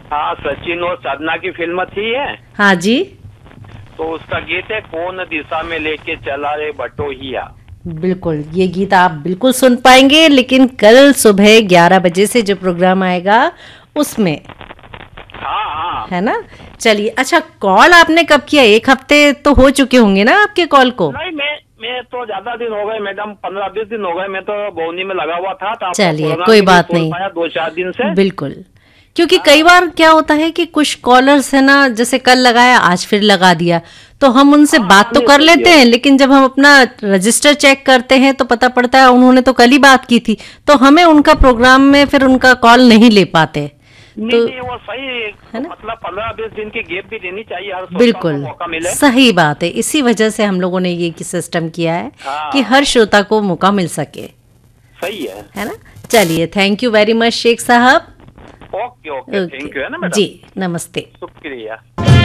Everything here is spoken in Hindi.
हाँ, सचिन और साधना की फिल्म थी है। हाँ जी, तो उसका गीत है, कौन दिशा में लेके चला रे बटोहिया। बिल्कुल ये गीत आप बिल्कुल सुन पाएंगे, लेकिन कल सुबह 11 बजे से जो प्रोग्राम आएगा उसमें, हाँ हाँ। है ना। चलिए, अच्छा कॉल आपने कब किया? 1 हफ्ते तो हो चुके होंगे ना आपके कॉल को। नहीं, मैं तो ज्यादा दिन हो गए मैडम, 15-20 दिन हो गए। मैं तो बौनी में लगा हुआ था, तो आपका चलिए प्रोग्राम कोई भी नहीं बात सुन नहीं, पाया 2-4 दिन से। बिल्कुल। क्योंकि कई हाँ बार क्या होता है कि कुछ कॉलर्स है ना, जैसे कल लगाया आज फिर लगा दिया, तो हम उनसे हाँ हाँ, बात तो नहीं कर सही लेते है। हैं, लेकिन जब हम अपना रजिस्टर चेक करते हैं तो पता पड़ता है उन्होंने तो कल ही बात की थी, तो हमें उनका प्रोग्राम में फिर उनका कॉल नहीं ले पाते। नहीं तो नहीं, वो सही। है ना, मतलब 15-20 दिन की गैप भी देनी चाहिए, हर श्रोता को बिल्कुल मौका मिले। सही बात है। इसी वजह से हम लोगों ने ये सिस्टम किया है कि हाँ, हर श्रोता को मौका मिल सके, सही है। है ना। चलिए, thank you very much Sheikh साहब। Okay okay, okay thank you है ना जी, मैडम। नमस्ते। शुक्रिया।